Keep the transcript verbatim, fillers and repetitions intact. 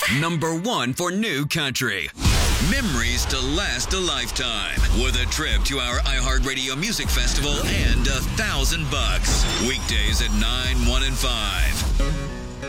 Number one for new country. Memories to last a lifetime. With a trip to our iHeartRadio Music Festival and a thousand bucks. Weekdays at nine, one, and five.